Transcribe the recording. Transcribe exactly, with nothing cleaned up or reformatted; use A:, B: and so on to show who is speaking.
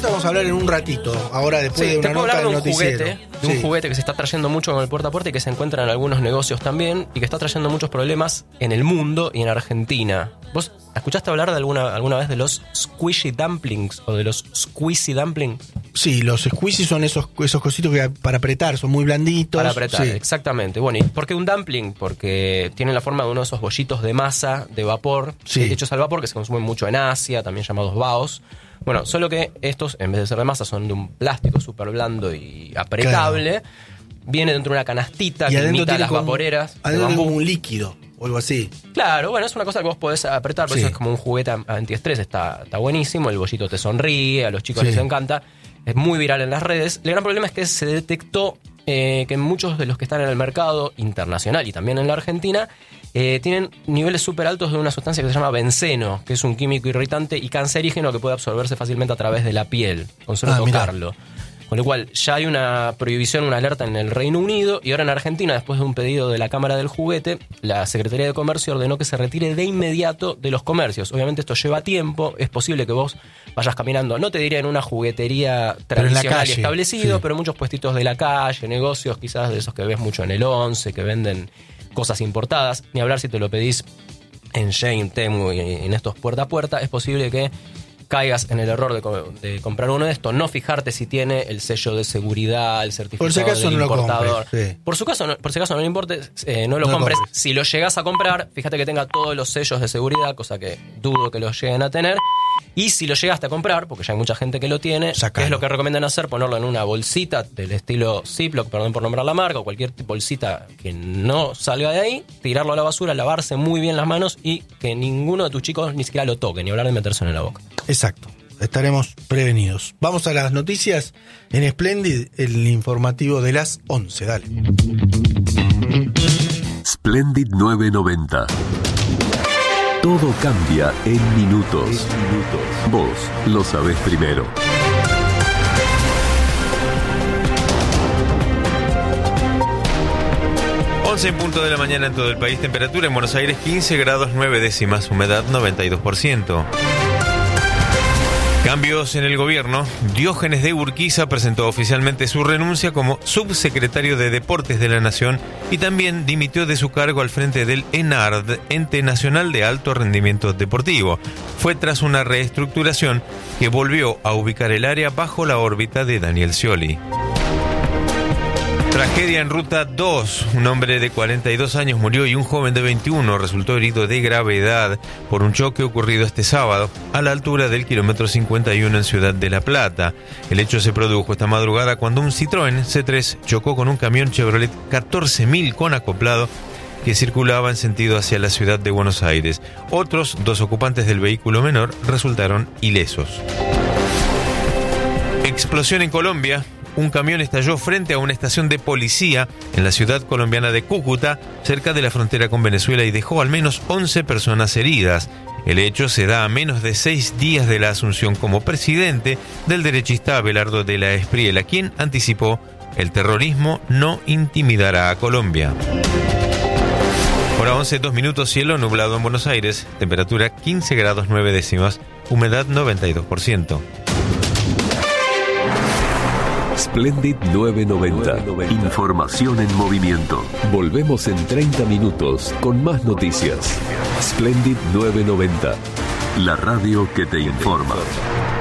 A: eso vamos a hablar en un ratito, ahora después
B: Sí,
A: de
B: te
A: una
B: puedo
A: nota
B: hablar
A: del
B: de un
A: noticiero.
B: juguete, de
A: Sí.
B: un juguete que se está trayendo mucho con el puerta a puerta y que se encuentra en algunos negocios también y que está trayendo muchos problemas en el mundo y en Argentina. ¿Vos escuchaste hablar de alguna alguna vez de los squishy dumplings o de los squeezy dumplings?
A: Sí, los squeezy son esos, esos cositos que para apretar, son muy blanditos.
B: Para apretar,
A: sí.
B: exactamente. Bueno, ¿y por qué un dumpling? Porque tienen la forma de uno de esos bollitos de masa, de vapor,
A: Sí.
B: hechos al vapor, que se consumen mucho en Asia, también llamados baos. Bueno, solo que estos, en vez de ser de masa, son de un plástico súper blando y apretable. Claro. Viene dentro de una canastita
A: Y
B: que
A: adentro
B: imita
A: tiene
B: las
A: como,
B: vaporeras. de
A: Adentro tiene
B: bambú.
A: como un líquido o algo así.
B: Claro, bueno, es una cosa que vos podés apretar, por
A: Sí.
B: eso es como un juguete antiestrés, está, está buenísimo, el bollito te sonríe, a los chicos
A: Sí.
B: les encanta, es muy viral en las redes. El gran problema es que se detectó eh, que muchos de los que están en el mercado internacional y también en la Argentina eh, tienen niveles súper altos de una sustancia que se llama benceno, que es un químico irritante y cancerígeno que puede absorberse fácilmente a través de la piel, con solo
A: Ah,
B: tocarlo. Mirá. Con lo cual, ya hay una prohibición, una alerta en el Reino Unido y ahora en Argentina, después de un pedido de la Cámara del Juguete, la Secretaría de Comercio ordenó que se retire de inmediato de los comercios. Obviamente esto lleva tiempo, es posible que vos vayas caminando, no te diría en una juguetería tradicional
A: calle,
B: y establecido,
A: sí.
B: pero muchos puestitos de la calle, negocios quizás de esos que ves mucho en el once, que venden cosas importadas, ni hablar si te lo pedís en Shein, Temu y en estos puerta a puerta, es posible que caigas en el error de, co- de comprar uno de estos, no fijarte si tiene el sello de seguridad, el certificado
A: Por si acaso
B: del
A: no lo
B: importador.
A: compres, sí.
B: Por su caso, no, por si acaso no le importe, eh, no lo
A: No lo
B: compres.
A: compres.
B: Si lo llegas a comprar, fíjate que tenga todos los sellos de seguridad, cosa que dudo que los lleguen a tener. Y si lo llegaste a comprar, porque ya hay mucha gente que lo tiene,
A: Sacalo.
B: es lo que recomiendan hacer, ponerlo en una bolsita del estilo Ziploc, perdón por nombrar la marca, o cualquier bolsita que no salga de ahí, tirarlo a la basura, lavarse muy bien las manos y que ninguno de tus chicos ni siquiera lo toque, ni hablar de metérselo en la boca.
A: Exacto. Estaremos prevenidos. Vamos a las noticias en Splendid, el informativo de las once. Dale.
C: Splendid nueve noventa. Todo cambia en minutos. Vos lo sabés primero.
D: once en punto de la mañana en todo el país. Temperatura en Buenos Aires quince grados nueve décimas. Humedad noventa y dos por ciento. Cambios en el gobierno. Diógenes de Urquiza presentó oficialmente su renuncia como subsecretario de Deportes de la Nación y también dimitió de su cargo al frente del ENARD, Ente Nacional de Alto Rendimiento Deportivo. Fue tras una reestructuración que volvió a ubicar el área bajo la órbita de Daniel Scioli. Tragedia en Ruta dos. Un hombre de cuarenta y dos años murió y un joven de veintiuno resultó herido de gravedad por un choque ocurrido este sábado a la altura del kilómetro cincuenta y uno en Ciudad de La Plata. El hecho se produjo esta madrugada cuando un Citroën C tres chocó con un camión Chevrolet catorce mil con acoplado que circulaba en sentido hacia la ciudad de Buenos Aires. Otros dos ocupantes del vehículo menor resultaron ilesos. Explosión en Colombia. Un camión estalló frente a una estación de policía en la ciudad colombiana de Cúcuta, cerca de la frontera con Venezuela, y dejó al menos once personas heridas. El hecho se da a menos de seis días de la asunción como presidente del derechista Abelardo de la Espriella, quien anticipó: el terrorismo no intimidará a Colombia. Hora once, dos minutos, cielo nublado en Buenos Aires, temperatura quince grados nueve décimas, humedad noventa y dos por ciento.
C: Splendid nueve noventa. Información en movimiento. Volvemos en treinta minutos con más noticias. Splendid nueve noventa. La radio que te informa.